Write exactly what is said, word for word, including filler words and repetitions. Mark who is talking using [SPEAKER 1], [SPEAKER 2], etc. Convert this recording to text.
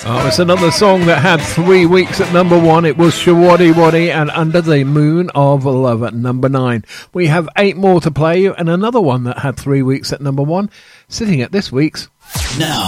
[SPEAKER 1] Oh, it's another song that had three weeks at number one. It was Shawaddy Waddy and Under the Moon of Love at number nine. We have eight more to play and another one that had three weeks at number one, sitting at this week's.
[SPEAKER 2] Now,